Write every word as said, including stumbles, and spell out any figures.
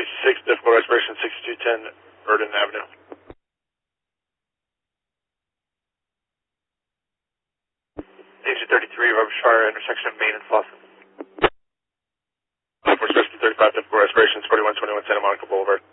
sixty-six, difficult respiration, sixty-two ten, Burden Avenue. A C thirty-three, Robert Shire, intersection of Main and Flosson. Force Rescue thirty-five, difficult respiration, forty-one twenty-one, Santa Monica Boulevard.